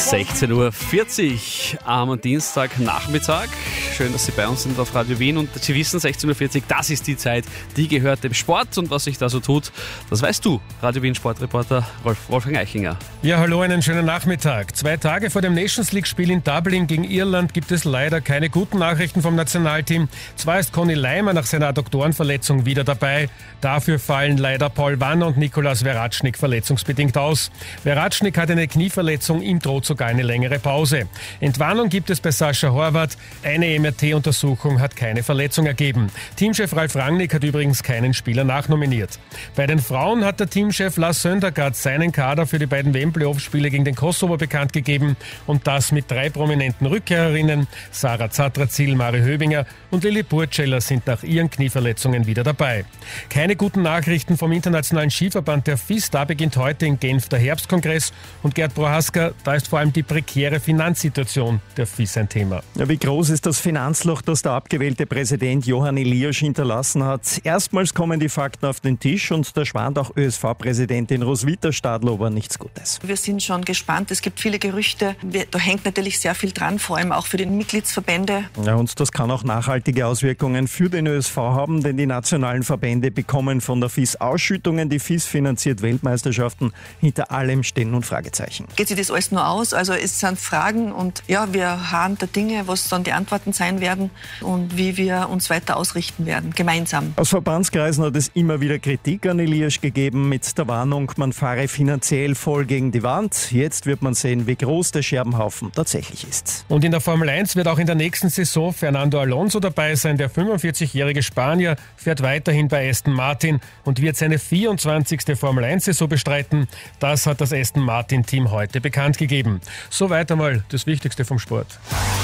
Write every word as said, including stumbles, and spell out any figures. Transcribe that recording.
sechzehn Uhr vierzig am Dienstagnachmittag. Schön, dass Sie bei uns sind auf Radio Wien. Und Sie wissen, sechzehn Uhr vierzig, das ist die Zeit, die gehört dem Sport. Und was sich da so tut, das weißt du, Radio Wien Sportreporter Rolf, Wolfgang Eichinger. Ja, hallo, einen schönen Nachmittag. Zwei Tage vor dem Nations League-Spiel in Dublin gegen Irland gibt es leider keine guten Nachrichten vom Nationalteam. Zwar ist Conny Leimer nach seiner Adduktorenverletzung wieder dabei. Dafür fallen leider Paul Wann und Nikolaus Veratschnik verletzungsbedingt aus. Veratschnik hat eine Knieverletzung, ihm droht sogar eine längere Pause. Entwarnung gibt es bei Sascha Horvath. Eine M R T-Untersuchung hat keine Verletzung ergeben. Teamchef Ralf Rangnick hat übrigens keinen Spieler nachnominiert. Bei den Frauen hat der Teamchef Lars Søndergaard seinen Kader für die beiden W M-Playoff-Spiele gegen den Kosovo bekannt gegeben und das mit drei prominenten Rückkehrerinnen. Sarah Zatrazil, Mari Höbinger und Lili Burtscheller sind nach ihren Knieverletzungen wieder dabei. Keine guten Nachrichten vom Internationalen Skiverband der F I S. Da beginnt heute in Genf der Herbstkongress und Gerd Prohaska, da ist vor allem die prekäre Finanzsituation der F I S ein Thema. Ja, wie groß ist das Finanzloch, das der abgewählte Präsident Johann Eliasch hinterlassen hat? Erstmals kommen die Fakten auf den Tisch und da schwant auch Ö S V-Präsidentin Roswitha Stadlober nichts Gutes. Wir sind schon gespannt. Es gibt viele Gerüchte. Da hängt natürlich sehr viel dran, vor allem auch für die Mitgliedsverbände. Ja, und das kann auch nachhaltige Auswirkungen für den Ö S V haben, denn die nationalen Verbände bekommen von der F I S Ausschüttungen. Die F I S finanziert Weltmeisterschaften. Hinter allem stehen nun Fragezeichen. Geht sich das alles nur aus? Also es sind Fragen und ja, wir harren der Dinge, was dann die Antworten sein werden und wie wir uns weiter ausrichten werden, gemeinsam. Aus Verbandskreisen hat es immer wieder Kritik an Eliasch gegeben mit der Warnung, man fahre finanziell voll gegen die Wand. Jetzt wird man sehen, wie groß der Scherbenhaufen tatsächlich ist. Und in der Formel eins wird auch in der nächsten Saison Fernando Alonso dabei sein. Der fünfundvierzigjährige Spanier fährt weiterhin bei Aston Martin und wird seine vierundzwanzigste Formel eins Saison bestreiten. Das hat das Aston Martin Team heute bekannt gegeben. Soweit einmal das Wichtigste vom Sport.